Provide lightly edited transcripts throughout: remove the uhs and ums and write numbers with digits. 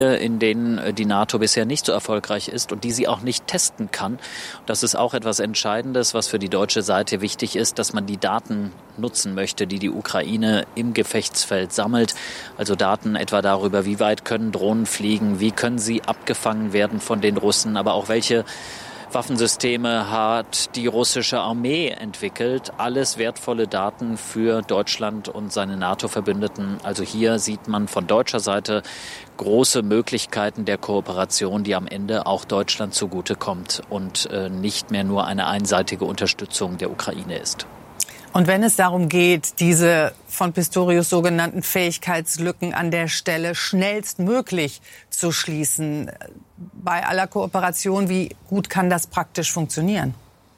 in denen die NATO bisher nicht so erfolgreich ist und die sie auch nicht testen kann. Das ist auch etwas Entscheidendes, was für die deutsche Seite wichtig ist, dass man die Daten nutzen möchte, die die Ukraine im Gefechtsfeld sammelt. Also Daten etwa darüber, wie weit können Drohnen fliegen, wie können sie abgefangen werden von den Russen, aber auch welche Waffensysteme hat die russische Armee entwickelt. Alles wertvolle Daten für Deutschland und seine NATO-Verbündeten. Also hier sieht man von deutscher Seite große Möglichkeiten der Kooperation, die am Ende auch Deutschland zugutekommt und nicht mehr nur eine einseitige Unterstützung der Ukraine ist. Und wenn es darum geht, diese von Pistorius sogenannten Fähigkeitslücken an der Stelle schnellstmöglich zu schließen, bei aller Kooperation, wie gut kann das praktisch funktionieren?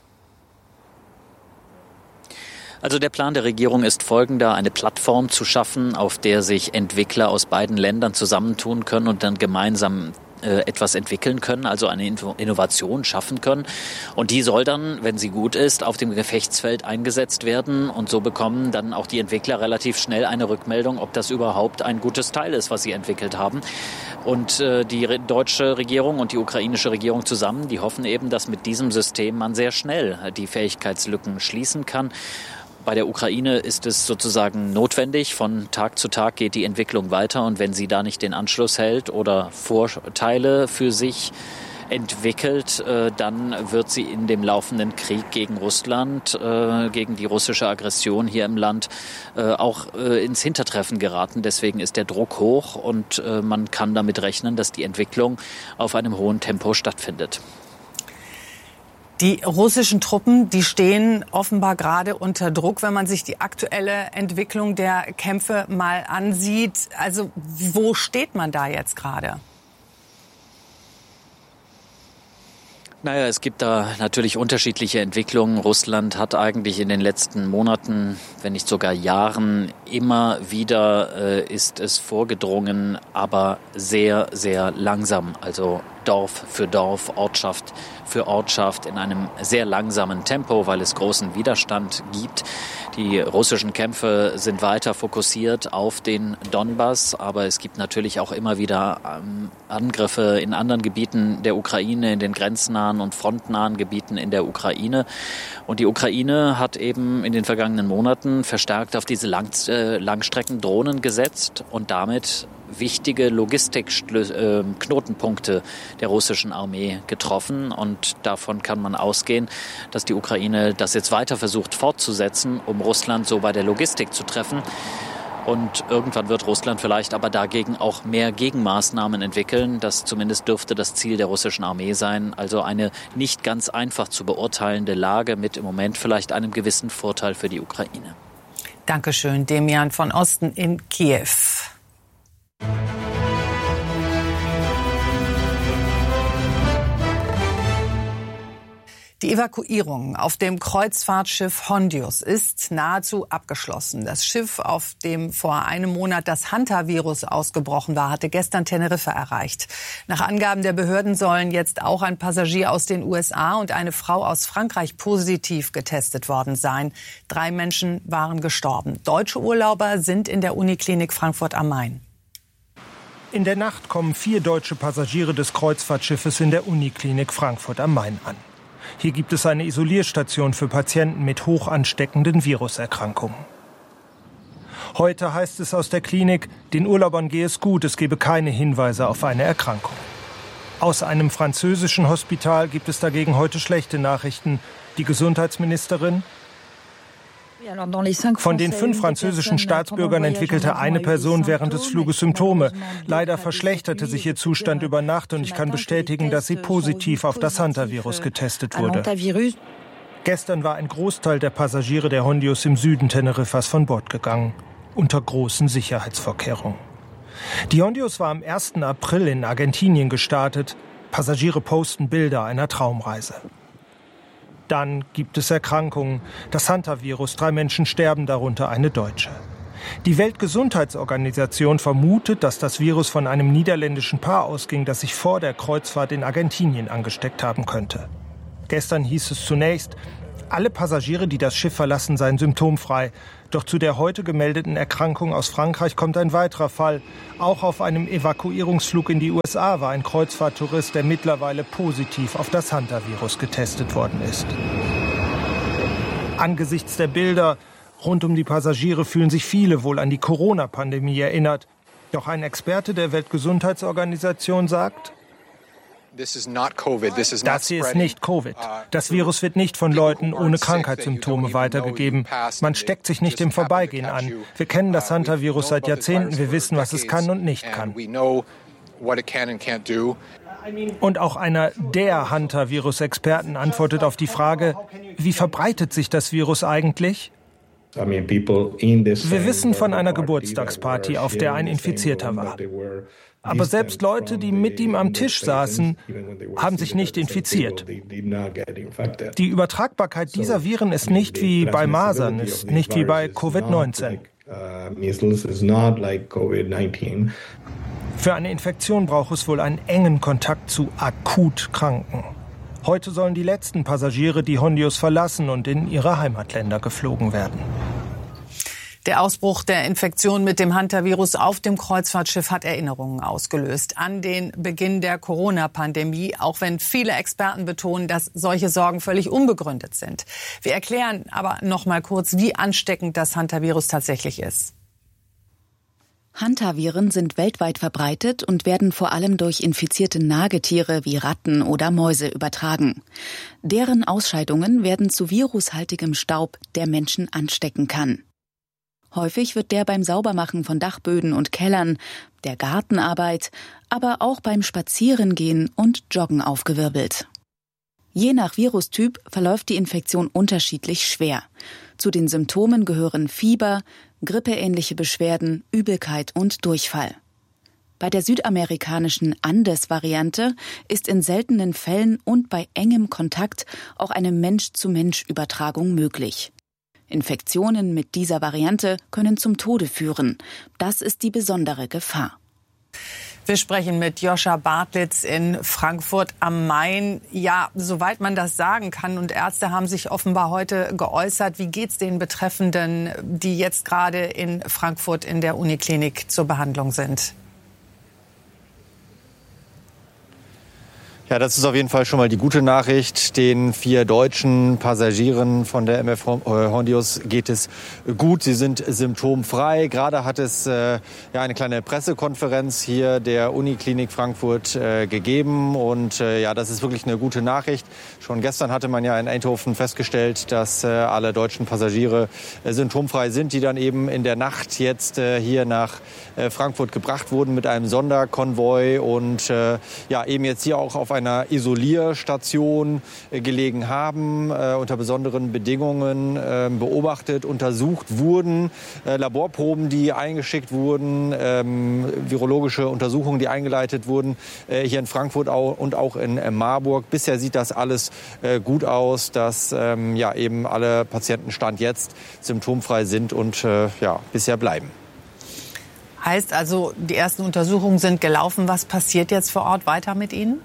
Also der Plan der Regierung ist folgender: eine Plattform zu schaffen, auf der sich Entwickler aus beiden Ländern zusammentun können und dann gemeinsam etwas entwickeln können, also eine Innovation schaffen können. Und die soll dann, wenn sie gut ist, auf dem Gefechtsfeld eingesetzt werden. Und so bekommen dann auch die Entwickler relativ schnell eine Rückmeldung, ob das überhaupt ein gutes Teil ist, was sie entwickelt haben. Und die deutsche Regierung und die ukrainische Regierung zusammen, die hoffen eben, dass mit diesem System man sehr schnell die Fähigkeitslücken schließen kann. Bei der Ukraine ist es sozusagen notwendig. Von Tag zu Tag geht die Entwicklung weiter. Und wenn sie da nicht den Anschluss hält oder Vorteile für sich entwickelt, dann wird sie in dem laufenden Krieg gegen Russland, gegen die russische Aggression hier im Land auch ins Hintertreffen geraten. Deswegen ist der Druck hoch und man kann damit rechnen, dass die Entwicklung auf einem hohen Tempo stattfindet. Die russischen Truppen, die stehen offenbar gerade unter Druck, wenn man sich die aktuelle Entwicklung der Kämpfe mal ansieht. Also wo steht man da jetzt gerade? Naja, es gibt da natürlich unterschiedliche Entwicklungen. Russland hat eigentlich in den letzten Monaten, wenn nicht sogar Jahren, immer wieder ist es vorgedrungen, aber sehr, sehr langsam. Also Dorf für Dorf, Ortschaft für Ortschaft in einem sehr langsamen Tempo, weil es großen Widerstand gibt. Die russischen Kämpfe sind weiter fokussiert auf den Donbass, aber es gibt natürlich auch immer wieder Angriffe in anderen Gebieten der Ukraine, in den grenznahen und frontnahen Gebieten in der Ukraine. Und die Ukraine hat eben in den vergangenen Monaten verstärkt auf diese Langstreckendrohnen gesetzt und damit wichtige Logistikknotenpunkte der russischen Armee getroffen. Und davon kann man ausgehen, dass die Ukraine das jetzt weiter versucht fortzusetzen, um Russland so bei der Logistik zu treffen. Und irgendwann wird Russland vielleicht aber dagegen auch mehr Gegenmaßnahmen entwickeln. Das zumindest dürfte das Ziel der russischen Armee sein. Also eine nicht ganz einfach zu beurteilende Lage mit im Moment vielleicht einem gewissen Vorteil für die Ukraine. Dankeschön, Demian von Osten in Kiew. Die Evakuierung auf dem Kreuzfahrtschiff Hondius ist nahezu abgeschlossen. Das Schiff, auf dem vor einem Monat das Hantavirus ausgebrochen war, hatte gestern Teneriffa erreicht. Nach Angaben der Behörden sollen jetzt auch ein Passagier aus den USA und eine Frau aus Frankreich positiv getestet worden sein. 3 Menschen waren gestorben. Deutsche Urlauber sind in der Uniklinik Frankfurt am Main. In der Nacht kommen 4 deutsche Passagiere des Kreuzfahrtschiffes in der Uniklinik Frankfurt am Main an. Hier gibt es eine Isolierstation für Patienten mit hoch ansteckenden Viruserkrankungen. Heute heißt es aus der Klinik, den Urlaubern gehe es gut, es gebe keine Hinweise auf eine Erkrankung. Aus einem französischen Hospital gibt es dagegen heute schlechte Nachrichten. Die Gesundheitsministerin: Von den 5 französischen Staatsbürgern entwickelte eine Person während des Fluges Symptome. Leider verschlechterte sich ihr Zustand über Nacht und ich kann bestätigen, dass sie positiv auf das Hantavirus getestet wurde. Gestern war ein Großteil der Passagiere der Hondius im Süden Teneriffas von Bord gegangen, unter großen Sicherheitsvorkehrungen. Die Hondius war am 1. April in Argentinien gestartet. Passagiere posten Bilder einer Traumreise. Dann gibt es Erkrankungen. Das Hantavirus, 3 Menschen sterben, darunter eine Deutsche. Die Weltgesundheitsorganisation vermutet, dass das Virus von einem niederländischen Paar ausging, das sich vor der Kreuzfahrt in Argentinien angesteckt haben könnte. Gestern hieß es zunächst, Alle Passagiere, die das Schiff verlassen, seien symptomfrei. Doch zu der heute gemeldeten Erkrankung aus Frankreich kommt ein weiterer Fall. Auch auf einem Evakuierungsflug in die USA war ein Kreuzfahrttourist, der mittlerweile positiv auf das Hantavirus getestet worden ist. Angesichts der Bilder rund um die Passagiere fühlen sich viele wohl an die Corona-Pandemie erinnert. Doch ein Experte der Weltgesundheitsorganisation sagt: Das hier ist nicht Covid. Das Virus wird nicht von Leuten ohne Krankheitssymptome weitergegeben. Man steckt sich nicht im Vorbeigehen an. Wir kennen das Hantavirus seit Jahrzehnten. Wir wissen, was es kann und nicht kann. Und auch einer der Hantavirus-Experten antwortet auf die Frage: Wie verbreitet sich das Virus eigentlich? Wir wissen von einer Geburtstagsparty, auf der ein Infizierter war. Aber selbst Leute, die mit ihm am Tisch saßen, haben sich nicht infiziert. Die Übertragbarkeit dieser Viren ist nicht wie bei Masern, ist nicht wie bei Covid-19. Für eine Infektion braucht es wohl einen engen Kontakt zu akut Kranken. Heute sollen die letzten Passagiere die Hondius verlassen und in ihre Heimatländer geflogen werden. Der Ausbruch der Infektion mit dem Hantavirus auf dem Kreuzfahrtschiff hat Erinnerungen ausgelöst an den Beginn der Corona-Pandemie, auch wenn viele Experten betonen, dass solche Sorgen völlig unbegründet sind. Wir erklären aber noch mal kurz, wie ansteckend das Hantavirus tatsächlich ist. Hantaviren sind weltweit verbreitet und werden vor allem durch infizierte Nagetiere wie Ratten oder Mäuse übertragen. Deren Ausscheidungen werden zu virushaltigem Staub, der Menschen anstecken kann. Häufig wird der beim Saubermachen von Dachböden und Kellern, der Gartenarbeit, aber auch beim Spazierengehen und Joggen aufgewirbelt. Je nach Virustyp verläuft die Infektion unterschiedlich schwer. Zu den Symptomen gehören Fieber, grippeähnliche Beschwerden, Übelkeit und Durchfall. Bei der südamerikanischen Andes-Variante ist in seltenen Fällen und bei engem Kontakt auch eine Mensch-zu-Mensch-Übertragung möglich. Infektionen mit dieser Variante können zum Tode führen. Das ist die besondere Gefahr. Wir sprechen mit Joscha Bartlitz in Frankfurt am Main. Ja, soweit man das sagen kann. Und Ärzte haben sich offenbar heute geäußert. Wie geht's den Betreffenden, die jetzt gerade in Frankfurt in der Uniklinik zur Behandlung sind? Ja, das ist auf jeden Fall schon mal die gute Nachricht. Den 4 deutschen Passagieren von der MF Hondius geht es gut. Sie sind symptomfrei. Gerade hat es eine kleine Pressekonferenz hier der Uniklinik Frankfurt gegeben. Und das ist wirklich eine gute Nachricht. Schon gestern hatte man ja in Eindhoven festgestellt, dass alle deutschen Passagiere symptomfrei sind, die dann eben in der Nacht jetzt hier nach Frankfurt gebracht wurden mit einem Sonderkonvoi und eben jetzt hier auch auf einer Isolierstation gelegen haben, unter besonderen Bedingungen beobachtet, untersucht wurden, Laborproben, die eingeschickt wurden, virologische Untersuchungen, die eingeleitet wurden, hier in Frankfurt und auch in Marburg. Bisher sieht das alles gut aus, dass eben alle Patienten Stand jetzt symptomfrei sind und bisher bleiben. Heißt also, die ersten Untersuchungen sind gelaufen. Was passiert jetzt vor Ort weiter mit Ihnen?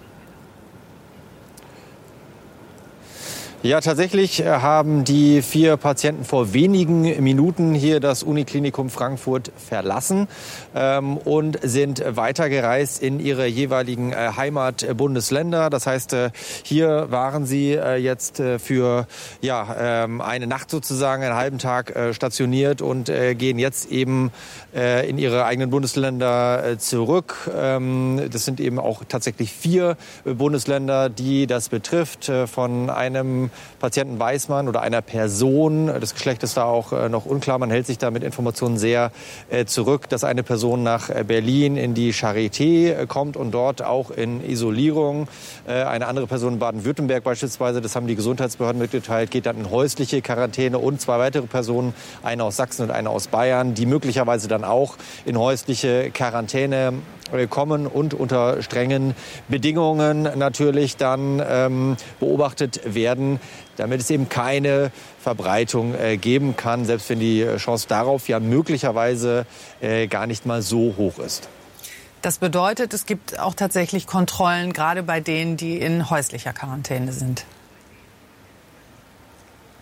Ja, tatsächlich haben die 4 Patienten vor wenigen Minuten hier das Uniklinikum Frankfurt verlassen und sind weitergereist in ihre jeweiligen Heimatbundesländer. Das heißt, hier waren sie jetzt für eine Nacht sozusagen, einen halben Tag stationiert und gehen jetzt eben in ihre eigenen Bundesländer zurück. Das sind eben auch tatsächlich 4 Bundesländer, die das betrifft. Von einem Patienten weiß man oder einer Person, das Geschlecht ist da auch noch unklar, man hält sich da mit Informationen sehr zurück, dass eine Person nach Berlin in die Charité kommt und dort auch in Isolierung. Eine andere Person in Baden-Württemberg beispielsweise, das haben die Gesundheitsbehörden mitgeteilt, geht dann in häusliche Quarantäne und 2 weitere Personen, eine aus Sachsen und eine aus Bayern, die möglicherweise dann auch in häusliche Quarantäne kommen und unter strengen Bedingungen natürlich dann beobachtet werden, damit es eben keine Verbreitung geben kann, selbst wenn die Chance darauf ja möglicherweise gar nicht mal so hoch ist. Das bedeutet, es gibt auch tatsächlich Kontrollen, gerade bei denen, die in häuslicher Quarantäne sind.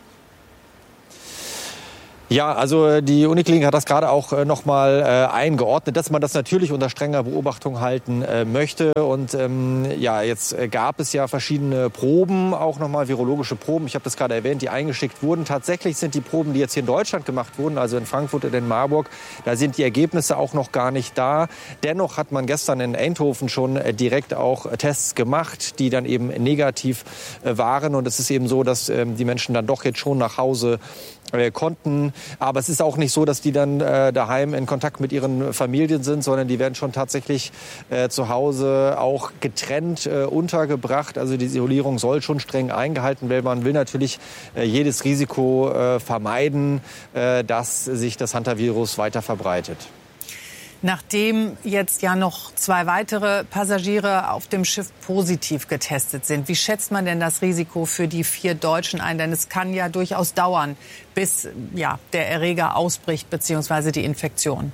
Ja, also die Uniklinik hat das gerade auch nochmal eingeordnet, dass man das natürlich unter strenger Beobachtung halten möchte. Und jetzt gab es ja verschiedene Proben, auch nochmal virologische Proben. Ich habe das gerade erwähnt, die eingeschickt wurden. Tatsächlich sind die Proben, die jetzt hier in Deutschland gemacht wurden, also in Frankfurt und in Marburg, da sind die Ergebnisse auch noch gar nicht da. Dennoch hat man gestern in Eindhoven schon direkt auch Tests gemacht, die dann eben negativ waren. Und es ist eben so, dass die Menschen dann doch jetzt schon nach Hause konnten. Aber es ist auch nicht so, dass die dann daheim in Kontakt mit ihren Familien sind, sondern die werden schon tatsächlich zu Hause auch getrennt untergebracht. Also die Isolierung soll schon streng eingehalten werden. Man will natürlich jedes Risiko vermeiden, dass sich das Hantavirus weiter verbreitet. Nachdem jetzt ja noch 2 weitere Passagiere auf dem Schiff positiv getestet sind, wie schätzt man denn das Risiko für die 4 Deutschen ein? Denn es kann ja durchaus dauern, bis der Erreger ausbricht bzw. die Infektion.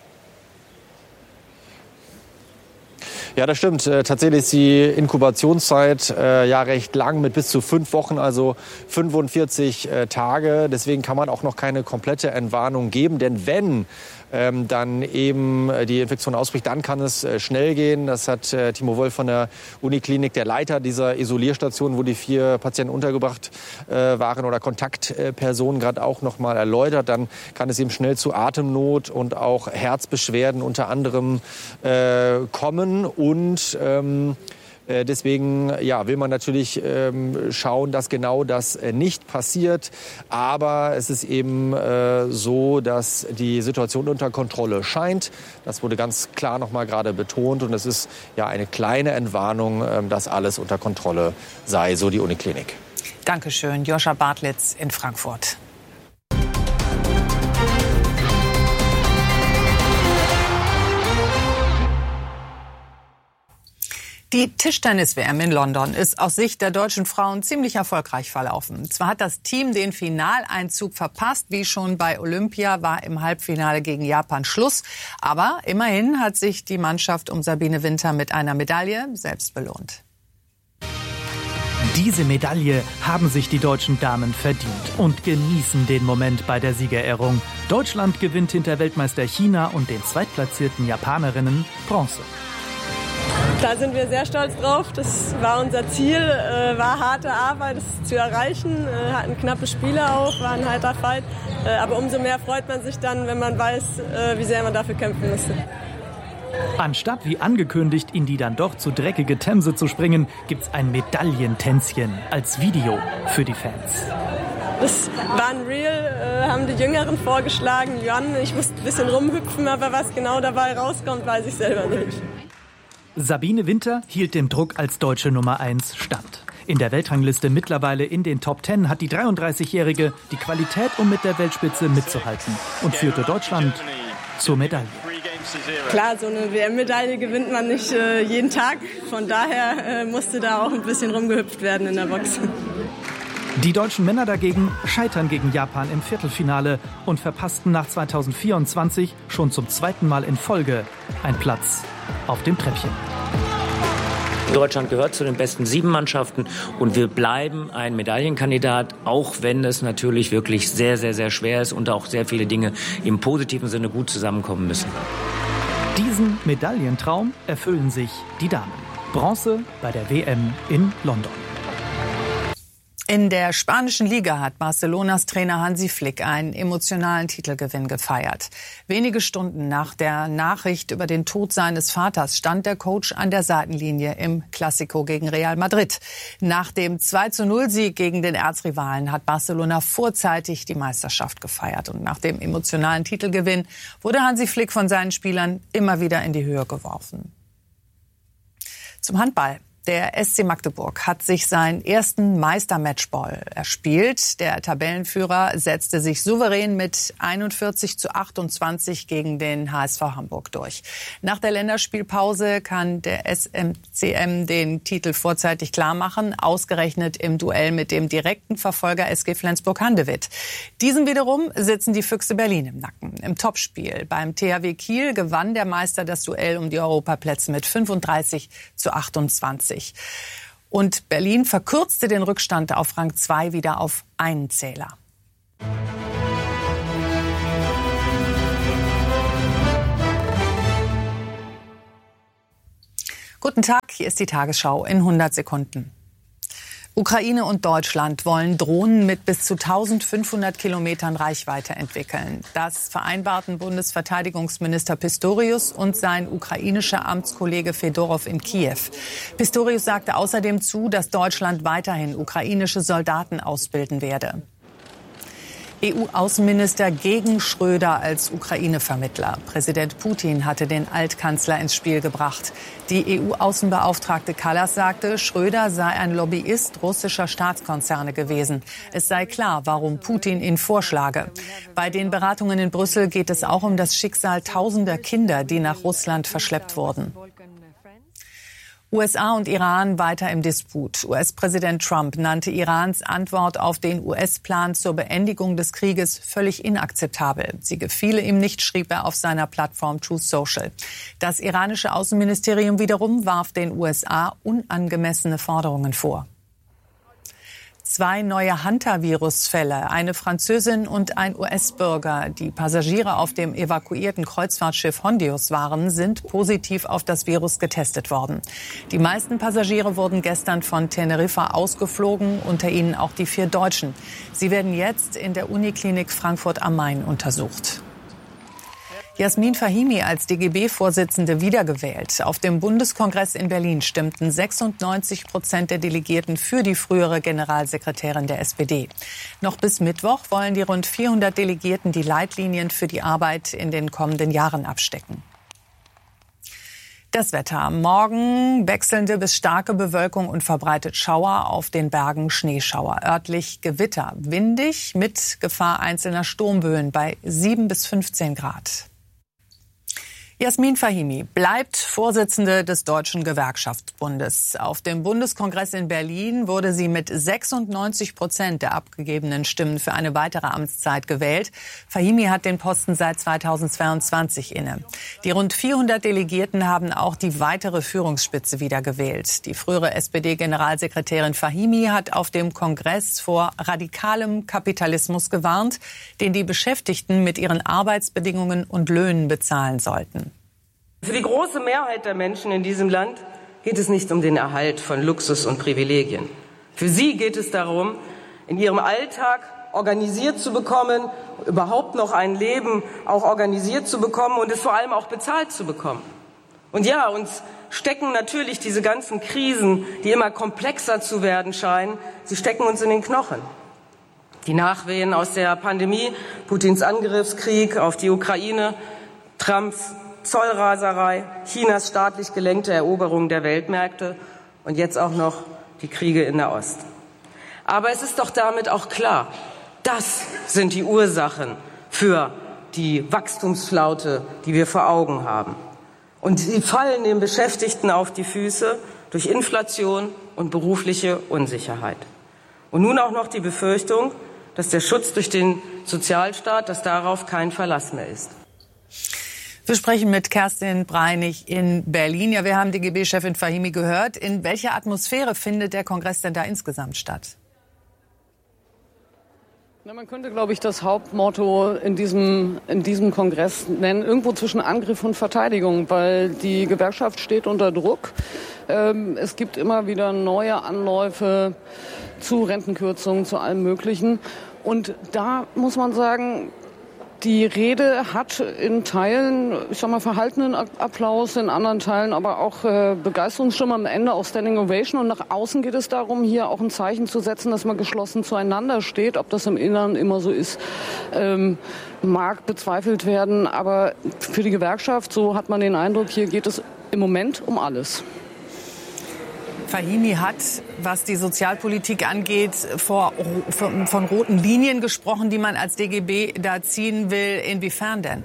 Ja, das stimmt. Tatsächlich ist die Inkubationszeit recht lang mit bis zu 5 Wochen, also 45 Tage. Deswegen kann man auch noch keine komplette Entwarnung geben. Denn wenn dann eben die Infektion ausbricht, dann kann es schnell gehen. Das hat Timo Wolf von der Uniklinik, der Leiter dieser Isolierstation, wo die 4 Patienten untergebracht waren oder Kontaktpersonen, gerade auch noch mal erläutert. Dann kann es eben schnell zu Atemnot und auch Herzbeschwerden unter anderem kommen. Und deswegen will man natürlich schauen, dass genau das nicht passiert. Aber es ist eben so, dass die Situation unter Kontrolle scheint. Das wurde ganz klar noch mal gerade betont. Und es ist eine kleine Entwarnung, dass alles unter Kontrolle sei, so die Uniklinik. Dankeschön, Joscha Bartlitz in Frankfurt. Die Tischtennis-WM in London ist aus Sicht der deutschen Frauen ziemlich erfolgreich verlaufen. Zwar hat das Team den Finaleinzug verpasst, wie schon bei Olympia war im Halbfinale gegen Japan Schluss. Aber immerhin hat sich die Mannschaft um Sabine Winter mit einer Medaille selbst belohnt. Diese Medaille haben sich die deutschen Damen verdient und genießen den Moment bei der Siegerehrung. Deutschland gewinnt hinter Weltmeister China und den zweitplatzierten Japanerinnen Bronze. Da sind wir sehr stolz drauf. Das war unser Ziel, war harte Arbeit, das zu erreichen. Hatten knappe Spiele auch, war ein harter Fight. Aber umso mehr freut man sich dann, wenn man weiß, wie sehr man dafür kämpfen musste. Anstatt wie angekündigt in die dann doch zu dreckige Themse zu springen, gibt's ein Medaillentänzchen als Video für die Fans. Das war ein Reel, haben die Jüngeren vorgeschlagen. Jan, ich musste ein bisschen rumhüpfen, aber was genau dabei rauskommt, weiß ich selber nicht. Sabine Winter hielt dem Druck als deutsche Nummer 1 stand. In der Weltrangliste mittlerweile in den Top 10 hat die 33-Jährige die Qualität, um mit der Weltspitze mitzuhalten und führte Deutschland zur Medaille. Klar, so eine WM-Medaille gewinnt man nicht jeden Tag. Von daher musste da auch ein bisschen rumgehüpft werden in der Box. Die deutschen Männer dagegen scheitern gegen Japan im Viertelfinale und verpassten nach 2024 schon zum 2. Mal in Folge einen Platz auf dem Treppchen. Deutschland gehört zu den besten 7 Mannschaften und wir bleiben ein Medaillenkandidat, auch wenn es natürlich wirklich sehr, sehr, sehr schwer ist und auch sehr viele Dinge im positiven Sinne gut zusammenkommen müssen. Diesen Medaillentraum erfüllen sich die Damen. Bronze bei der WM in London. In der spanischen Liga hat Barcelonas Trainer Hansi Flick einen emotionalen Titelgewinn gefeiert. Wenige Stunden nach der Nachricht über den Tod seines Vaters stand der Coach an der Seitenlinie im Clásico gegen Real Madrid. Nach dem 2:0-Sieg gegen den Erzrivalen hat Barcelona vorzeitig die Meisterschaft gefeiert. Und nach dem emotionalen Titelgewinn wurde Hansi Flick von seinen Spielern immer wieder in die Höhe geworfen. Zum Handball. Der SC Magdeburg hat sich seinen ersten Meistermatchball erspielt. Der Tabellenführer setzte sich souverän mit 41:28 gegen den HSV Hamburg durch. Nach der Länderspielpause kann der SMCM den Titel vorzeitig klarmachen, ausgerechnet im Duell mit dem direkten Verfolger SG Flensburg-Handewitt. Diesen wiederum sitzen die Füchse Berlin im Nacken. Im Topspiel beim THW Kiel gewann der Meister das Duell um die Europaplätze mit 35:28. Und Berlin verkürzte den Rückstand auf Rang 2 wieder auf einen Zähler. Guten Tag, hier ist die Tagesschau in 100 Sekunden. Ukraine und Deutschland wollen Drohnen mit bis zu 1500 Kilometern Reichweite entwickeln. Das vereinbarten Bundesverteidigungsminister Pistorius und sein ukrainischer Amtskollege Fedorow in Kiew. Pistorius sagte außerdem zu, dass Deutschland weiterhin ukrainische Soldaten ausbilden werde. EU-Außenminister gegen Schröder als Ukraine-Vermittler. Präsident Putin hatte den Altkanzler ins Spiel gebracht. Die EU-Außenbeauftragte Kallas sagte, Schröder sei ein Lobbyist russischer Staatskonzerne gewesen. Es sei klar, warum Putin ihn vorschlage. Bei den Beratungen in Brüssel geht es auch um das Schicksal tausender Kinder, die nach Russland verschleppt wurden. USA und Iran weiter im Disput. US-Präsident Trump nannte Irans Antwort auf den US-Plan zur Beendigung des Krieges völlig inakzeptabel. Sie gefiele ihm nicht, schrieb er auf seiner Plattform Truth Social. Das iranische Außenministerium wiederum warf den USA unangemessene Forderungen vor. 2 neue Hantavirus-Fälle, eine Französin und ein US-Bürger, die Passagiere auf dem evakuierten Kreuzfahrtschiff Hondius waren, sind positiv auf das Virus getestet worden. Die meisten Passagiere wurden gestern von Teneriffa ausgeflogen, unter ihnen auch die 4 Deutschen. Sie werden jetzt in der Uniklinik Frankfurt am Main untersucht. Jasmin Fahimi als DGB-Vorsitzende wiedergewählt. Auf dem Bundeskongress in Berlin stimmten 96% der Delegierten für die frühere Generalsekretärin der SPD. Noch bis Mittwoch wollen die rund 400 Delegierten die Leitlinien für die Arbeit in den kommenden Jahren abstecken. Das Wetter. Morgen wechselnde bis starke Bewölkung und verbreitet Schauer, auf den Bergen Schneeschauer. Örtlich Gewitter. Windig mit Gefahr einzelner Sturmböen bei 7 bis 15 Grad. Jasmin Fahimi bleibt Vorsitzende des Deutschen Gewerkschaftsbundes. Auf dem Bundeskongress in Berlin wurde sie mit 96% der abgegebenen Stimmen für eine weitere Amtszeit gewählt. Fahimi hat den Posten seit 2022 inne. Die rund 400 Delegierten haben auch die weitere Führungsspitze wieder gewählt. Die frühere SPD-Generalsekretärin Fahimi hat auf dem Kongress vor radikalem Kapitalismus gewarnt, den die Beschäftigten mit ihren Arbeitsbedingungen und Löhnen bezahlen sollten. Für die große Mehrheit der Menschen in diesem Land geht es nicht um den Erhalt von Luxus und Privilegien. Für sie geht es darum, in ihrem Alltag organisiert zu bekommen, überhaupt noch ein Leben auch organisiert zu bekommen und es vor allem auch bezahlt zu bekommen. Und ja, uns stecken natürlich diese ganzen Krisen, die immer komplexer zu werden scheinen, sie stecken uns in den Knochen. Die Nachwehen aus der Pandemie, Putins Angriffskrieg auf die Ukraine, Trumps Zollraserei, Chinas staatlich gelenkte Eroberung der Weltmärkte und jetzt auch noch die Kriege in der Ost. Aber es ist doch damit auch klar, das sind die Ursachen für die Wachstumsflaute, die wir vor Augen haben. Und sie fallen den Beschäftigten auf die Füße durch Inflation und berufliche Unsicherheit. Und nun auch noch die Befürchtung, dass der Schutz durch den Sozialstaat, dass darauf kein Verlass mehr ist. Wir sprechen mit Kerstin Breinig in Berlin. Ja, wir haben DGB-Chefin Fahimi gehört. In welcher Atmosphäre findet der Kongress denn da insgesamt statt? Na, man könnte, glaube ich, das Hauptmotto in diesem Kongress nennen, irgendwo zwischen Angriff und Verteidigung, weil die Gewerkschaft steht unter Druck. Es gibt immer wieder neue Anläufe zu Rentenkürzungen, zu allem Möglichen. Und da muss man sagen, die Rede hat in Teilen, ich sag mal, verhaltenen Applaus, in anderen Teilen aber auch Begeisterungsstimme, am Ende auch Standing Ovation. Und nach außen geht es darum, hier auch ein Zeichen zu setzen, dass man geschlossen zueinander steht. Ob das im Inneren immer so ist, mag bezweifelt werden. Aber für die Gewerkschaft, so hat man den Eindruck, hier geht es im Moment um alles. Fahimi hat, was die Sozialpolitik angeht, von roten Linien gesprochen, die man als DGB da ziehen will. Inwiefern denn?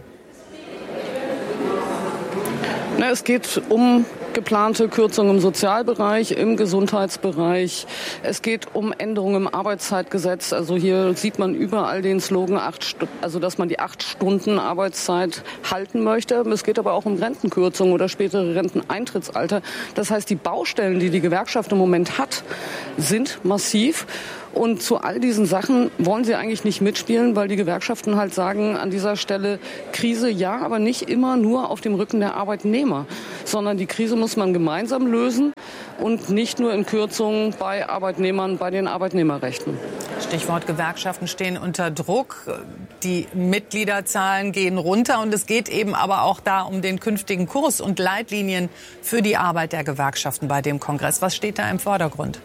Na, es geht um geplante Kürzungen im Sozialbereich, im Gesundheitsbereich. Es geht um Änderungen im Arbeitszeitgesetz. Also hier sieht man überall den Slogan, dass man die 8 Stunden Arbeitszeit halten möchte. Es geht aber auch um Rentenkürzungen oder spätere Renteneintrittsalter. Das heißt, die Baustellen, die die Gewerkschaft im Moment hat, sind massiv. Und zu all diesen Sachen wollen sie eigentlich nicht mitspielen, weil die Gewerkschaften halt sagen, an dieser Stelle Krise ja, aber nicht immer nur auf dem Rücken der Arbeitnehmer, sondern die Krise muss man gemeinsam lösen und nicht nur in Kürzungen bei Arbeitnehmern, bei den Arbeitnehmerrechten. Stichwort Gewerkschaften stehen unter Druck. Die Mitgliederzahlen gehen runter und es geht eben aber auch da um den künftigen Kurs und Leitlinien für die Arbeit der Gewerkschaften bei dem Kongress. Was steht da im Vordergrund?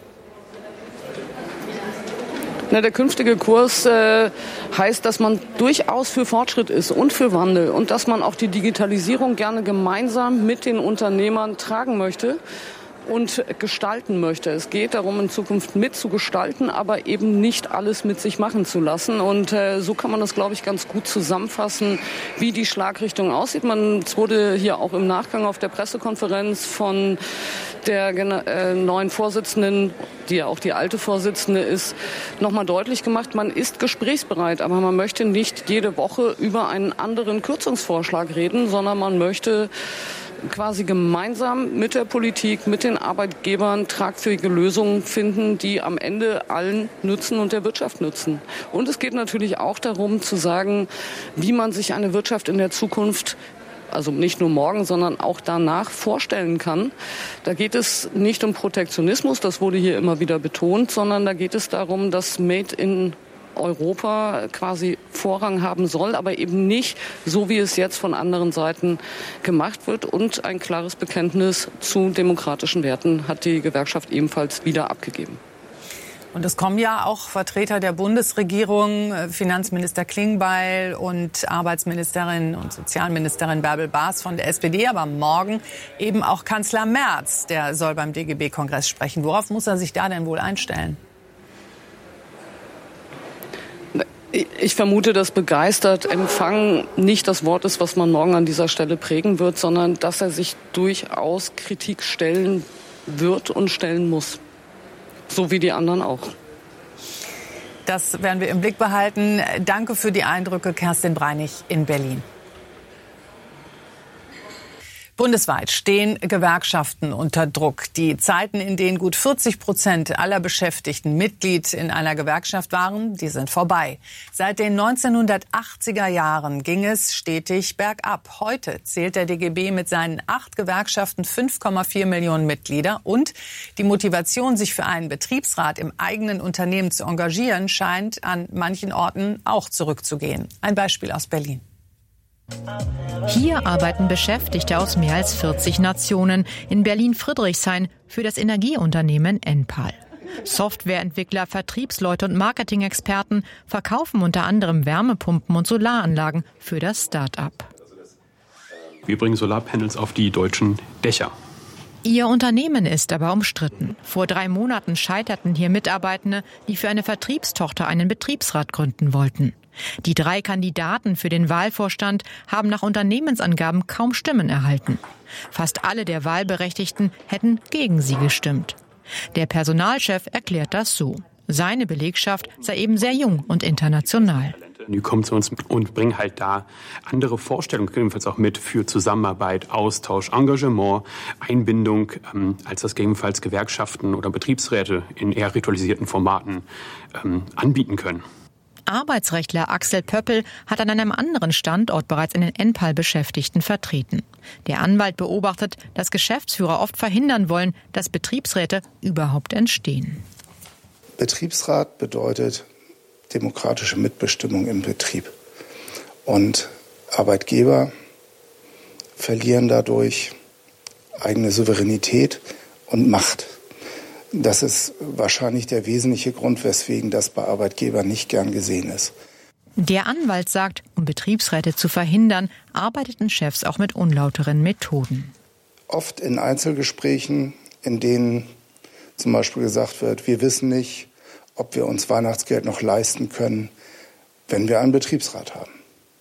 Der künftige Kurs heißt, dass man durchaus für Fortschritt ist und für Wandel und dass man auch die Digitalisierung gerne gemeinsam mit den Unternehmern tragen möchte und gestalten möchte. Es geht darum, in Zukunft mitzugestalten, aber eben nicht alles mit sich machen zu lassen. Und so kann man das, glaube ich, ganz gut zusammenfassen, wie die Schlagrichtung aussieht. Es wurde hier auch im Nachgang auf der Pressekonferenz von der neuen Vorsitzenden, die ja auch die alte Vorsitzende ist, nochmal deutlich gemacht, man ist gesprächsbereit, aber man möchte nicht jede Woche über einen anderen Kürzungsvorschlag reden, sondern man möchte quasi gemeinsam mit der Politik, mit den Arbeitgebern tragfähige Lösungen finden, die am Ende allen nützen und der Wirtschaft nützen. Und es geht natürlich auch darum zu sagen, wie man sich eine Wirtschaft in der Zukunft, also nicht nur morgen, sondern auch danach vorstellen kann. Da geht es nicht um Protektionismus, das wurde hier immer wieder betont, sondern da geht es darum, dass Made in Europa quasi Vorrang haben soll, aber eben nicht so, wie es jetzt von anderen Seiten gemacht wird. Und ein klares Bekenntnis zu demokratischen Werten hat die Gewerkschaft ebenfalls wieder abgegeben. Und es kommen ja auch Vertreter der Bundesregierung, Finanzminister Klingbeil und Arbeitsministerin und Sozialministerin Bärbel Baas von der SPD, aber morgen eben auch Kanzler Merz, der soll beim DGB-Kongress sprechen. Worauf muss er sich da denn wohl einstellen? Ich vermute, dass begeistert Empfang nicht das Wort ist, was man morgen an dieser Stelle prägen wird, sondern dass er sich durchaus Kritik stellen wird und stellen muss. So wie die anderen auch. Das werden wir im Blick behalten. Danke für die Eindrücke, Kerstin Breinig in Berlin. Bundesweit stehen Gewerkschaften unter Druck. Die Zeiten, in denen gut 40% aller Beschäftigten Mitglied in einer Gewerkschaft waren, die sind vorbei. Seit den 1980er Jahren ging es stetig bergab. Heute zählt der DGB mit seinen 8 Gewerkschaften 5,4 Millionen Mitglieder. Und die Motivation, sich für einen Betriebsrat im eigenen Unternehmen zu engagieren, scheint an manchen Orten auch zurückzugehen. Ein Beispiel aus Berlin. Hier arbeiten Beschäftigte aus mehr als 40 Nationen in Berlin-Friedrichshain für das Energieunternehmen Enpal. Softwareentwickler, Vertriebsleute und Marketing-Experten verkaufen unter anderem Wärmepumpen und Solaranlagen für das Start-up. Wir bringen Solarpanels auf die deutschen Dächer. Ihr Unternehmen ist aber umstritten. Vor 3 Monaten scheiterten hier Mitarbeitende, die für eine Vertriebstochter einen Betriebsrat gründen wollten. Die 3 Kandidaten für den Wahlvorstand haben nach Unternehmensangaben kaum Stimmen erhalten. Fast alle der Wahlberechtigten hätten gegen sie gestimmt. Der Personalchef erklärt das so. Seine Belegschaft sei eben sehr jung und international. Die kommen zu uns und bringen halt da andere Vorstellungen, gegebenenfalls auch mit für Zusammenarbeit, Austausch, Engagement, Einbindung, als das gegebenenfalls Gewerkschaften oder Betriebsräte in eher ritualisierten Formaten anbieten können. Arbeitsrechtler Axel Pöppel hat an einem anderen Standort bereits einen Enpal-Beschäftigten vertreten. Der Anwalt beobachtet, dass Geschäftsführer oft verhindern wollen, dass Betriebsräte überhaupt entstehen. Betriebsrat bedeutet demokratische Mitbestimmung im Betrieb. Und Arbeitgeber verlieren dadurch eigene Souveränität und Macht. Das ist wahrscheinlich der wesentliche Grund, weswegen das bei Arbeitgebern nicht gern gesehen ist. Der Anwalt sagt, um Betriebsräte zu verhindern, arbeiteten Chefs auch mit unlauteren Methoden. Oft in Einzelgesprächen, in denen zum Beispiel gesagt wird, wir wissen nicht, ob wir uns Weihnachtsgeld noch leisten können, wenn wir einen Betriebsrat haben.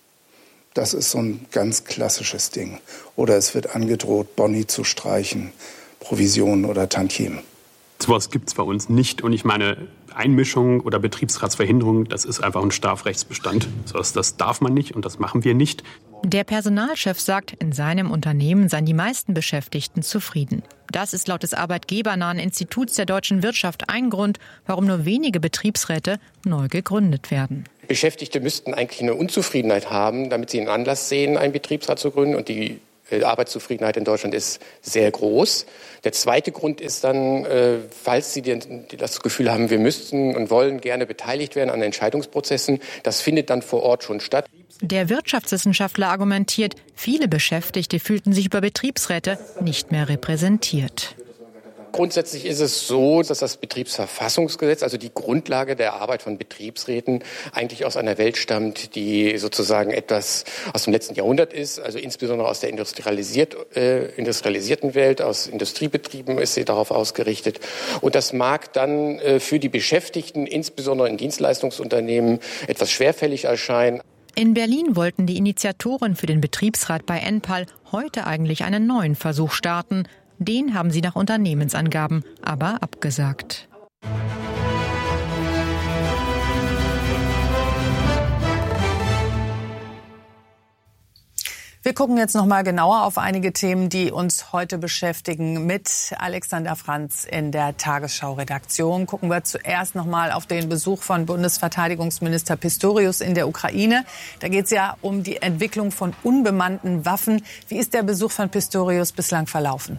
Das ist so ein ganz klassisches Ding. Oder es wird angedroht, Boni zu streichen, Provisionen oder Tantiemen. Sowas gibt es bei uns nicht. Und ich meine, Einmischung oder Betriebsratsverhinderung, das ist einfach ein Strafrechtsbestand. Das darf man nicht und das machen wir nicht. Der Personalchef sagt, in seinem Unternehmen seien die meisten Beschäftigten zufrieden. Das ist laut des arbeitgebernahen Instituts der deutschen Wirtschaft ein Grund, warum nur wenige Betriebsräte neu gegründet werden. Beschäftigte müssten eigentlich eine Unzufriedenheit haben, damit sie einen Anlass sehen, einen Betriebsrat zu gründen. Und die Arbeitszufriedenheit in Deutschland ist sehr groß. Der zweite Grund ist dann, falls Sie das Gefühl haben, wir müssten und wollen gerne beteiligt werden an Entscheidungsprozessen, das findet dann vor Ort schon statt. Der Wirtschaftswissenschaftler argumentiert, viele Beschäftigte fühlten sich über Betriebsräte nicht mehr repräsentiert. Grundsätzlich ist es so, dass das Betriebsverfassungsgesetz, also die Grundlage der Arbeit von Betriebsräten, eigentlich aus einer Welt stammt, die sozusagen etwas aus dem letzten Jahrhundert ist, also insbesondere aus der industrialisierten Welt, aus Industriebetrieben ist sie darauf ausgerichtet. Und das mag dann für die Beschäftigten, insbesondere in Dienstleistungsunternehmen, etwas schwerfällig erscheinen. In Berlin wollten die Initiatoren für den Betriebsrat bei Enpal heute eigentlich einen neuen Versuch starten. Den haben sie nach Unternehmensangaben aber abgesagt. Wir gucken jetzt noch mal genauer auf einige Themen, die uns heute beschäftigen, mit Alexander Franz in der Tagesschau-Redaktion. Gucken wir zuerst noch mal auf den Besuch von Bundesverteidigungsminister Pistorius in der Ukraine. Da geht es ja um die Entwicklung von unbemannten Waffen. Wie ist der Besuch von Pistorius bislang verlaufen?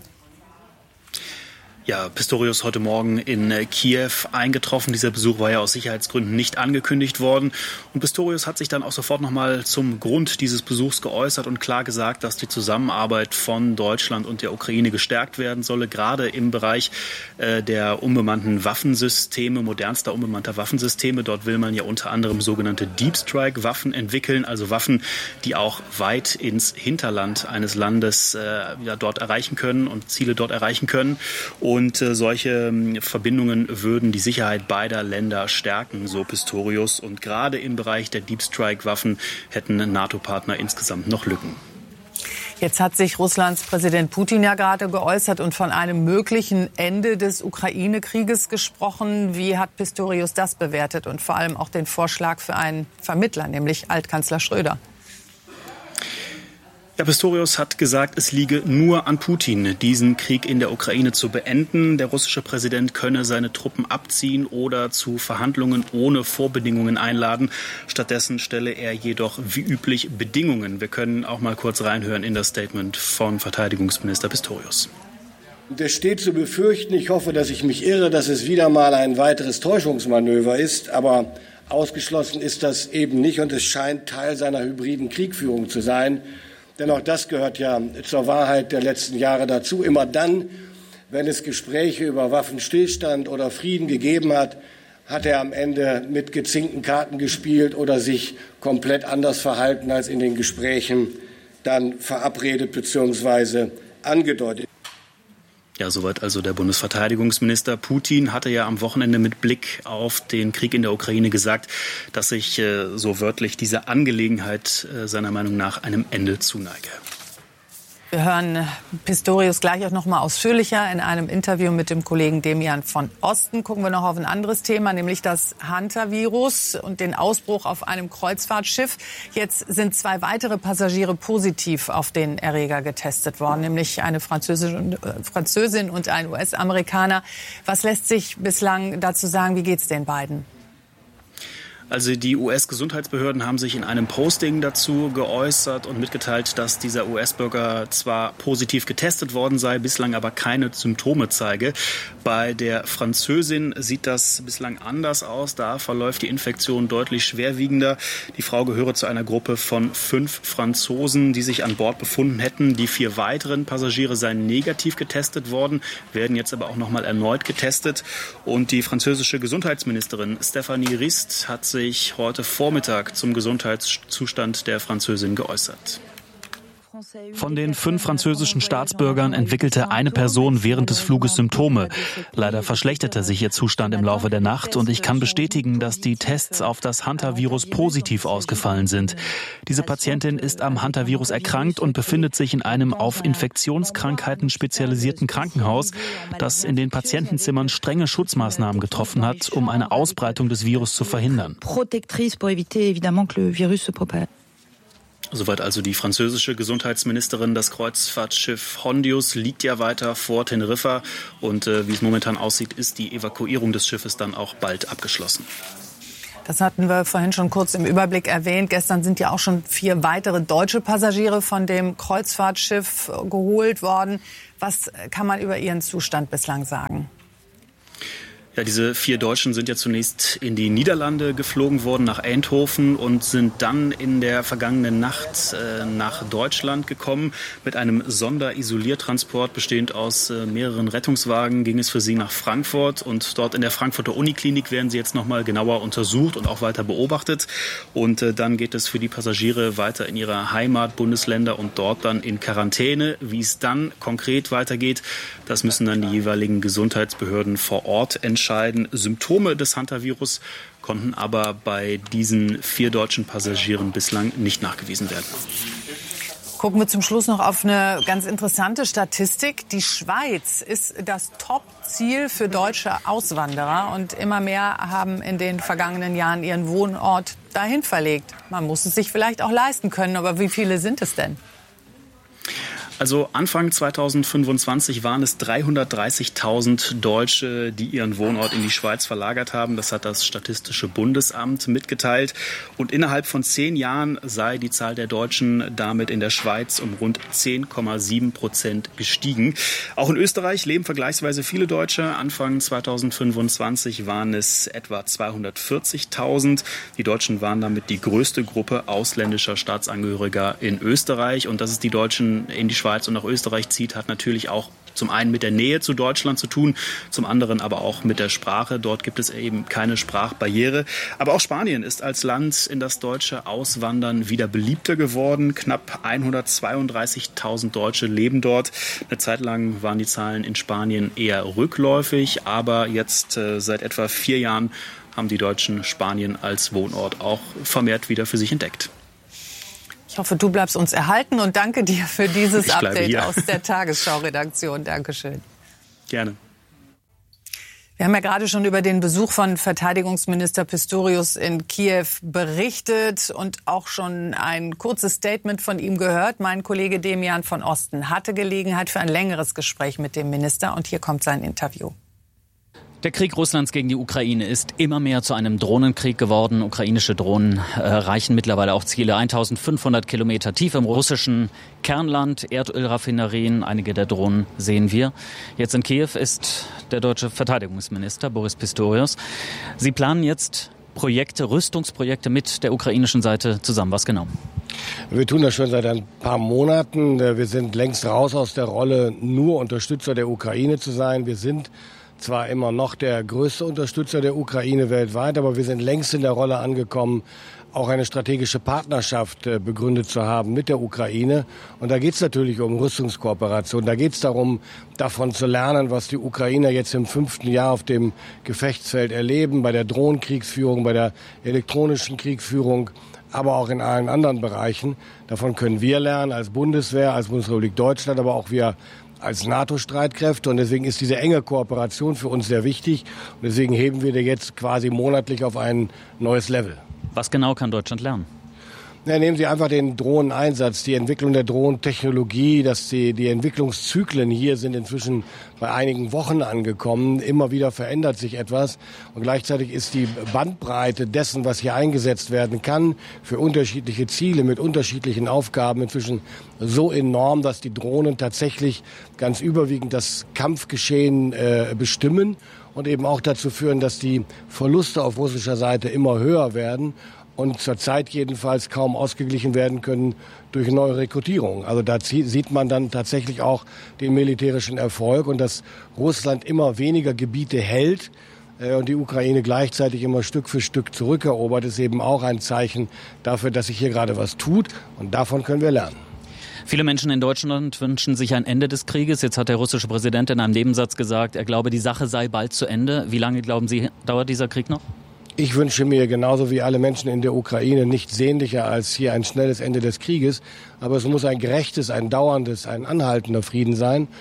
Ja, Pistorius heute Morgen in Kiew eingetroffen. Dieser Besuch war ja aus Sicherheitsgründen nicht angekündigt worden. Und Pistorius hat sich dann auch sofort nochmal zum Grund dieses Besuchs geäußert und klar gesagt, dass die Zusammenarbeit von Deutschland und der Ukraine gestärkt werden solle, gerade im Bereich der unbemannten Waffensysteme, modernster unbemannter Waffensysteme. Dort will man ja unter anderem sogenannte Deep Strike Waffen entwickeln, also Waffen, die auch weit ins Hinterland eines Landes dort erreichen können und Ziele dort erreichen können. Und solche Verbindungen würden die Sicherheit beider Länder stärken, so Pistorius. Und gerade im Bereich der Deep Strike-Waffen hätten NATO-Partner insgesamt noch Lücken. Jetzt hat sich Russlands Präsident Putin ja gerade geäußert und von einem möglichen Ende des Ukraine-Krieges gesprochen. Wie hat Pistorius das bewertet und vor allem auch den Vorschlag für einen Vermittler, nämlich Altkanzler Schröder? Ja, Pistorius hat gesagt, es liege nur an Putin, diesen Krieg in der Ukraine zu beenden. Der russische Präsident könne seine Truppen abziehen oder zu Verhandlungen ohne Vorbedingungen einladen. Stattdessen stelle er jedoch wie üblich Bedingungen. Wir können auch mal kurz reinhören in das Statement von Verteidigungsminister Pistorius. Es steht zu befürchten, ich hoffe, dass ich mich irre, dass es wieder mal ein weiteres Täuschungsmanöver ist, aber ausgeschlossen ist das eben nicht und es scheint Teil seiner hybriden Kriegführung zu sein. Denn auch das gehört ja zur Wahrheit der letzten Jahre dazu. Immer dann, wenn es Gespräche über Waffenstillstand oder Frieden gegeben hat, hat er am Ende mit gezinkten Karten gespielt oder sich komplett anders verhalten, als in den Gesprächen dann verabredet bzw. angedeutet. Ja, soweit also der Bundesverteidigungsminister. Putin hatte ja am Wochenende mit Blick auf den Krieg in der Ukraine gesagt, dass sich so wörtlich diese Angelegenheit seiner Meinung nach einem Ende zuneige. Wir hören Pistorius gleich auch noch mal ausführlicher in einem Interview mit dem Kollegen Demian von Osten. Gucken wir noch auf ein anderes Thema, nämlich das Hantavirus und den Ausbruch auf einem Kreuzfahrtschiff. Jetzt sind 2 weitere Passagiere positiv auf den Erreger getestet worden, nämlich eine Französin und ein US-Amerikaner. Was lässt sich bislang dazu sagen? Wie geht's den beiden? Also die US-Gesundheitsbehörden haben sich in einem Posting dazu geäußert und mitgeteilt, dass dieser US-Bürger zwar positiv getestet worden sei, bislang aber keine Symptome zeige. Bei der Französin sieht das bislang anders aus. Da verläuft die Infektion deutlich schwerwiegender. Die Frau gehöre zu einer Gruppe von 5 Franzosen, die sich an Bord befunden hätten. Die 4 weiteren Passagiere seien negativ getestet worden, werden jetzt aber auch noch mal erneut getestet. Und die französische Gesundheitsministerin Stéphanie Rist hat sich heute Vormittag zum Gesundheitszustand der Französin geäußert. Von den 5 französischen Staatsbürgern entwickelte eine Person während des Fluges Symptome. Leider verschlechterte sich ihr Zustand im Laufe der Nacht und ich kann bestätigen, dass die Tests auf das Hantavirus positiv ausgefallen sind. Diese Patientin ist am Hantavirus erkrankt und befindet sich in einem auf Infektionskrankheiten spezialisierten Krankenhaus, das in den Patientenzimmern strenge Schutzmaßnahmen getroffen hat, um eine Ausbreitung des Virus zu verhindern. Soweit also die französische Gesundheitsministerin. Das Kreuzfahrtschiff Hondius liegt ja weiter vor Teneriffa. Und wie es momentan aussieht, ist die Evakuierung des Schiffes dann auch bald abgeschlossen. Das hatten wir vorhin schon kurz im Überblick erwähnt. Gestern sind ja auch schon 4 weitere deutsche Passagiere von dem Kreuzfahrtschiff geholt worden. Was kann man über ihren Zustand bislang sagen? Ja, diese 4 Deutschen sind ja zunächst in die Niederlande geflogen worden, nach Eindhoven, und sind dann in der vergangenen Nacht nach Deutschland gekommen. Mit einem Sonderisoliertransport bestehend aus mehreren Rettungswagen ging es für sie nach Frankfurt. Und dort in der Frankfurter Uniklinik werden sie jetzt nochmal genauer untersucht und auch weiter beobachtet. Und dann geht es für die Passagiere weiter in ihre Heimatbundesländer und dort dann in Quarantäne. Wie es dann konkret weitergeht, das müssen dann die jeweiligen Gesundheitsbehörden vor Ort entscheiden. Symptome des Hantavirus konnten aber bei diesen 4 deutschen Passagieren bislang nicht nachgewiesen werden. Gucken wir zum Schluss noch auf eine ganz interessante Statistik. Die Schweiz ist das Top-Ziel für deutsche Auswanderer. Und immer mehr haben in den vergangenen Jahren ihren Wohnort dahin verlegt. Man muss es sich vielleicht auch leisten können. Aber wie viele sind es denn? Also Anfang 2025 waren es 330.000 Deutsche, die ihren Wohnort in die Schweiz verlagert haben. Das hat das Statistische Bundesamt mitgeteilt. Und innerhalb von 10 Jahren sei die Zahl der Deutschen damit in der Schweiz um rund 10,7% gestiegen. Auch in Österreich leben vergleichsweise viele Deutsche. Anfang 2025 waren es etwa 240.000. Die Deutschen waren damit die größte Gruppe ausländischer Staatsangehöriger in Österreich. Und dass es die Deutschen in die Schweiz und nach Österreich zieht, hat natürlich auch zum einen mit der Nähe zu Deutschland zu tun, zum anderen aber auch mit der Sprache. Dort gibt es eben keine Sprachbarriere. Aber auch Spanien ist als Land, in das Deutsche auswandern, wieder beliebter geworden. Knapp 132.000 Deutsche leben dort. Eine Zeit lang waren die Zahlen in Spanien eher rückläufig, aber jetzt seit etwa 4 Jahren haben die Deutschen Spanien als Wohnort auch vermehrt wieder für sich entdeckt. Ich hoffe, du bleibst uns erhalten und danke dir für dieses Update aus der Tagesschau-Redaktion. Dankeschön. Gerne. Wir haben ja gerade schon über den Besuch von Verteidigungsminister Pistorius in Kiew berichtet und auch schon ein kurzes Statement von ihm gehört. Mein Kollege Demian von Osten hatte Gelegenheit für ein längeres Gespräch mit dem Minister und hier kommt sein Interview. Der Krieg Russlands gegen die Ukraine ist immer mehr zu einem Drohnenkrieg geworden. Ukrainische Drohnen erreichen mittlerweile auch Ziele 1500 Kilometer tief im russischen Kernland, Erdölraffinerien. Einige der Drohnen sehen wir. Jetzt in Kiew ist der deutsche Verteidigungsminister Boris Pistorius. Sie planen jetzt Rüstungsprojekte mit der ukrainischen Seite zusammen. Was genau? Wir tun das schon seit ein paar Monaten. Wir sind längst raus aus der Rolle, nur Unterstützer der Ukraine zu sein. Wir sind zwar immer noch der größte Unterstützer der Ukraine weltweit, aber wir sind längst in der Rolle angekommen, auch eine strategische Partnerschaft begründet zu haben mit der Ukraine. Und da geht es natürlich um Rüstungskooperation. Da geht es darum, davon zu lernen, was die Ukrainer jetzt im 5. Jahr auf dem Gefechtsfeld erleben, bei der Drohnenkriegsführung, bei der elektronischen Kriegführung, aber auch in allen anderen Bereichen. Davon können wir lernen als Bundeswehr, als Bundesrepublik Deutschland, aber auch wir als NATO-Streitkräfte. Und deswegen ist diese enge Kooperation für uns sehr wichtig. Und deswegen heben wir die jetzt quasi monatlich auf ein neues Level. Was genau kann Deutschland lernen? Ja, nehmen Sie einfach den Drohneneinsatz, die Entwicklung der Drohnentechnologie, dass die Entwicklungszyklen hier sind inzwischen bei einigen Wochen angekommen. Immer wieder verändert sich etwas und gleichzeitig ist die Bandbreite dessen, was hier eingesetzt werden kann, für unterschiedliche Ziele mit unterschiedlichen Aufgaben inzwischen so enorm, dass die Drohnen tatsächlich ganz überwiegend das Kampfgeschehen bestimmen und eben auch dazu führen, dass die Verluste auf russischer Seite immer höher werden und zurzeit jedenfalls kaum ausgeglichen werden können durch neue Rekrutierung. Also da sieht man dann tatsächlich auch den militärischen Erfolg und dass Russland immer weniger Gebiete hält und die Ukraine gleichzeitig immer Stück für Stück zurückerobert, ist eben auch ein Zeichen dafür, dass sich hier gerade was tut und davon können wir lernen. Viele Menschen in Deutschland wünschen sich ein Ende des Krieges. Jetzt hat der russische Präsident in einem Nebensatz gesagt, er glaube, die Sache sei bald zu Ende. Wie lange, glauben Sie, dauert dieser Krieg noch? Ich wünsche mir genauso wie alle Menschen in der Ukraine nichts sehnlicher als hier ein schnelles Ende des Krieges. Aber es muss ein gerechtes, ein dauerndes, ein anhaltender Frieden sein.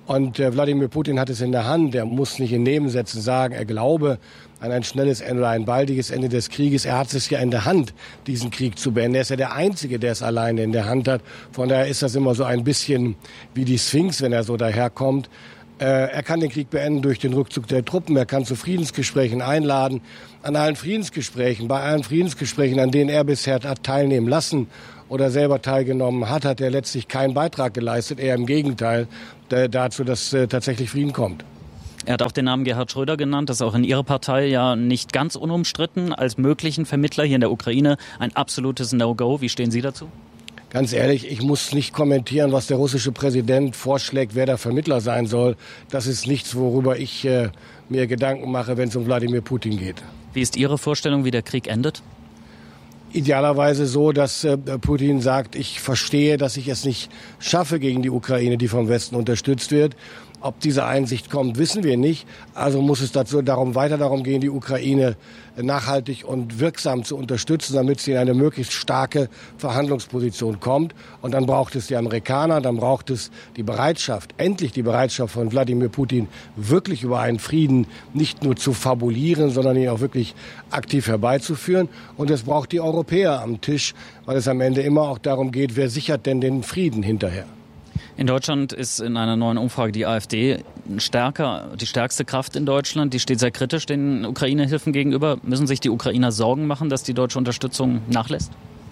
Und Wladimir Putin hat es in der Hand. Er muss nicht in Nebensätzen sagen, er glaube an ein schnelles Ende oder ein baldiges Ende des Krieges. Er hat es ja in der Hand, diesen Krieg zu beenden. Er ist ja der Einzige, der es alleine in der Hand hat. Von daher ist das immer so ein bisschen wie die Sphinx, wenn er so daherkommt. Er kann den Krieg beenden durch den Rückzug der Truppen. Er kann zu Friedensgesprächen einladen. An allen Friedensgesprächen, bei allen Friedensgesprächen, an denen er bisher hat teilnehmen lassen oder selber teilgenommen hat, hat er letztlich keinen Beitrag geleistet. Eher im Gegenteil dazu, dass tatsächlich Frieden kommt. Er hat auch den Namen Gerhard Schröder genannt, das ist auch in Ihrer Partei ja nicht ganz unumstritten als möglichen Vermittler hier in der Ukraine. Ein absolutes No-Go. Wie stehen Sie dazu? Ganz ehrlich, ich muss nicht kommentieren, was der russische Präsident vorschlägt, wer der Vermittler sein soll. Das ist nichts, worüber ich mir Gedanken mache, wenn es um Wladimir Putin geht. Wie ist Ihre Vorstellung, wie der Krieg endet? Idealerweise so, dass Putin sagt, ich verstehe, dass ich es nicht schaffe gegen die Ukraine, die vom Westen unterstützt wird. Ob diese Einsicht kommt, wissen wir nicht. Also muss es weiter darum gehen, die Ukraine nachhaltig und wirksam zu unterstützen, damit sie in eine möglichst starke Verhandlungsposition kommt. Und dann braucht es die Amerikaner, dann braucht es die Bereitschaft, endlich die Bereitschaft von Wladimir Putin, wirklich über einen Frieden nicht nur zu fabulieren, sondern ihn auch wirklich aktiv herbeizuführen. Und es braucht die Europäer am Tisch, weil es am Ende immer auch darum geht, wer sichert denn den Frieden hinterher. In Deutschland ist in einer neuen Umfrage die AfD die stärkste Kraft in Deutschland. Die steht sehr kritisch den Ukraine-Hilfen gegenüber. Müssen sich die Ukrainer Sorgen machen, dass die deutsche Unterstützung nachlässt?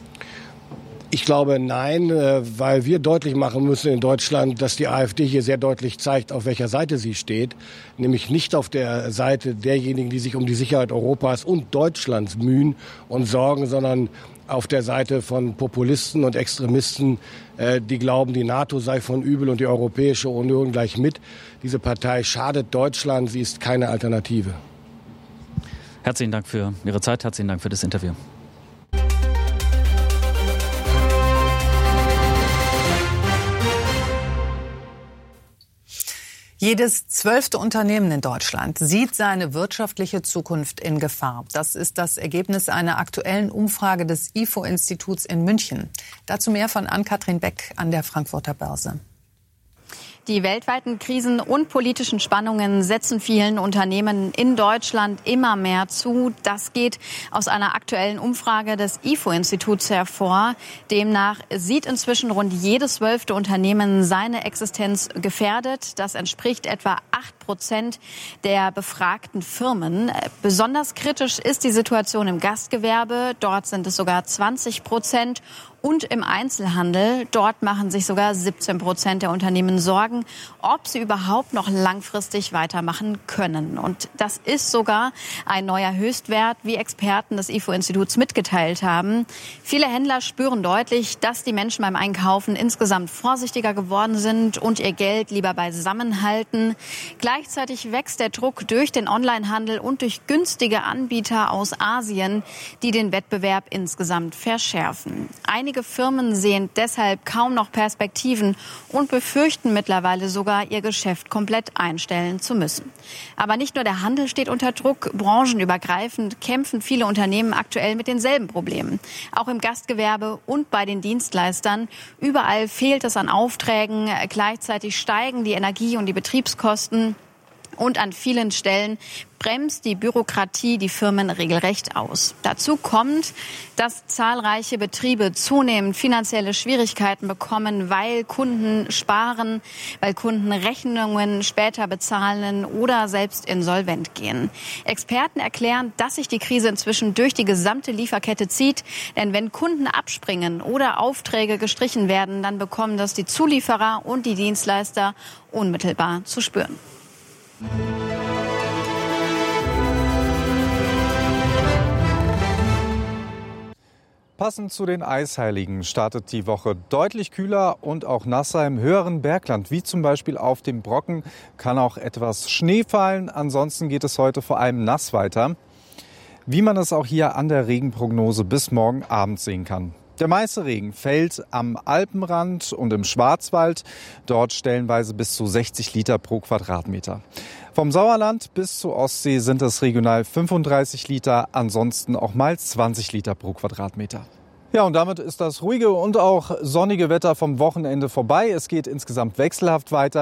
Ich glaube nein, weil wir deutlich machen müssen in Deutschland, dass die AfD hier sehr deutlich zeigt, auf welcher Seite sie steht. Nämlich nicht auf der Seite derjenigen, die sich um die Sicherheit Europas und Deutschlands mühen und sorgen, sondern auf der Seite von Populisten und Extremisten, die glauben, die NATO sei von übel und die Europäische Union gleich mit. Diese Partei schadet Deutschland, sie ist keine Alternative. Herzlichen Dank für Ihre Zeit, herzlichen Dank für das Interview. Jedes 12. Unternehmen in Deutschland sieht seine wirtschaftliche Zukunft in Gefahr. Das ist das Ergebnis einer aktuellen Umfrage des IFO-Instituts in München. Dazu mehr von Ann-Kathrin Beck an der Frankfurter Börse. Die weltweiten Krisen und politischen Spannungen setzen vielen Unternehmen in Deutschland immer mehr zu. Das geht aus einer aktuellen Umfrage des IFO-Instituts hervor. Demnach sieht inzwischen rund jedes 12. Unternehmen seine Existenz gefährdet. Das entspricht etwa 8% der befragten Firmen. Besonders kritisch ist die Situation im Gastgewerbe. Dort sind es sogar 20%. Und im Einzelhandel, dort machen sich sogar 17% der Unternehmen Sorgen, ob sie überhaupt noch langfristig weitermachen können. Und das ist sogar ein neuer Höchstwert, wie Experten des IFO-Instituts mitgeteilt haben. Viele Händler spüren deutlich, dass die Menschen beim Einkaufen insgesamt vorsichtiger geworden sind und ihr Geld lieber beisammen halten. Gleichzeitig wächst der Druck durch den Onlinehandel und durch günstige Anbieter aus Asien, die den Wettbewerb insgesamt verschärfen. Einige Firmen sehen deshalb kaum noch Perspektiven und befürchten mittlerweile sogar, ihr Geschäft komplett einstellen zu müssen. Aber nicht nur der Handel steht unter Druck. Branchenübergreifend kämpfen viele Unternehmen aktuell mit denselben Problemen. Auch im Gastgewerbe und bei den Dienstleistern. Überall fehlt es an Aufträgen. Gleichzeitig steigen die Energie- und die Betriebskosten. Und an vielen Stellen bremst die Bürokratie die Firmen regelrecht aus. Dazu kommt, dass zahlreiche Betriebe zunehmend finanzielle Schwierigkeiten bekommen, weil Kunden sparen, weil Kunden Rechnungen später bezahlen oder selbst insolvent gehen. Experten erklären, dass sich die Krise inzwischen durch die gesamte Lieferkette zieht. Denn wenn Kunden abspringen oder Aufträge gestrichen werden, dann bekommen das die Zulieferer und die Dienstleister unmittelbar zu spüren. Passend zu den Eisheiligen startet die Woche deutlich kühler und auch nasser im höheren Bergland, wie zum Beispiel auf dem Brocken, kann auch etwas Schnee fallen. Ansonsten geht es heute vor allem nass weiter, wie man es auch hier an der Regenprognose bis morgen Abend sehen kann. Der meiste Regen fällt am Alpenrand und im Schwarzwald, dort stellenweise bis zu 60 Liter pro Quadratmeter. Vom Sauerland bis zur Ostsee sind es regional 35 Liter, ansonsten auch mal 20 Liter pro Quadratmeter. Ja, und damit ist das ruhige und auch sonnige Wetter vom Wochenende vorbei. Es geht insgesamt wechselhaft weiter.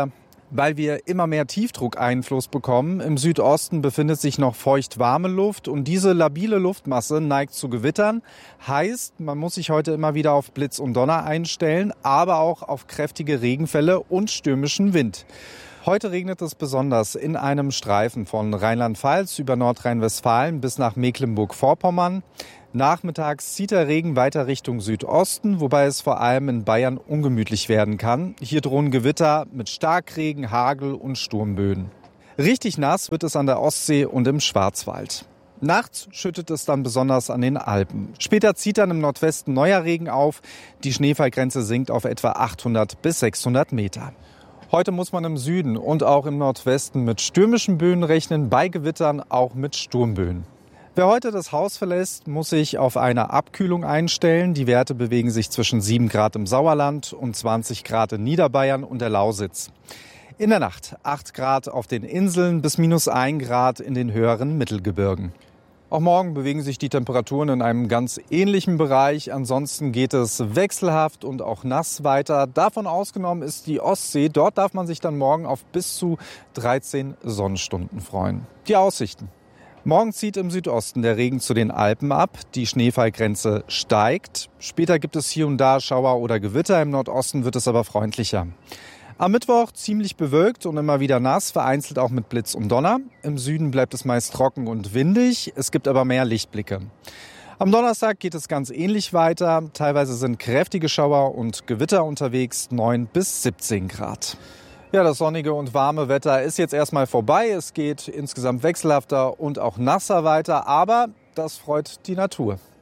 Weil wir immer mehr Tiefdruckeinfluss bekommen. Im Südosten befindet sich noch feucht-warme Luft und diese labile Luftmasse neigt zu Gewittern. Heißt, man muss sich heute immer wieder auf Blitz und Donner einstellen, aber auch auf kräftige Regenfälle und stürmischen Wind. Heute regnet es besonders in einem Streifen von Rheinland-Pfalz über Nordrhein-Westfalen bis nach Mecklenburg-Vorpommern. Nachmittags zieht der Regen weiter Richtung Südosten, wobei es vor allem in Bayern ungemütlich werden kann. Hier drohen Gewitter mit Starkregen, Hagel und Sturmböen. Richtig nass wird es an der Ostsee und im Schwarzwald. Nachts schüttet es dann besonders an den Alpen. Später zieht dann im Nordwesten neuer Regen auf. Die Schneefallgrenze sinkt auf etwa 800 bis 600 Meter. Heute muss man im Süden und auch im Nordwesten mit stürmischen Böen rechnen, bei Gewittern auch mit Sturmböen. Wer heute das Haus verlässt, muss sich auf eine Abkühlung einstellen. Die Werte bewegen sich zwischen 7 Grad im Sauerland und 20 Grad in Niederbayern und der Lausitz. In der Nacht 8 Grad auf den Inseln bis -1 Grad in den höheren Mittelgebirgen. Auch morgen bewegen sich die Temperaturen in einem ganz ähnlichen Bereich. Ansonsten geht es wechselhaft und auch nass weiter. Davon ausgenommen ist die Ostsee. Dort darf man sich dann morgen auf bis zu 13 Sonnenstunden freuen. Die Aussichten. Morgen zieht im Südosten der Regen zu den Alpen ab. Die Schneefallgrenze steigt. Später gibt es hier und da Schauer oder Gewitter. Im Nordosten wird es aber freundlicher. Am Mittwoch ziemlich bewölkt und immer wieder nass, vereinzelt auch mit Blitz und Donner. Im Süden bleibt es meist trocken und windig. Es gibt aber mehr Lichtblicke. Am Donnerstag geht es ganz ähnlich weiter. Teilweise sind kräftige Schauer und Gewitter unterwegs, 9 bis 17 Grad. Ja, das sonnige und warme Wetter ist jetzt erstmal vorbei. Es geht insgesamt wechselhafter und auch nasser weiter, aber das freut die Natur.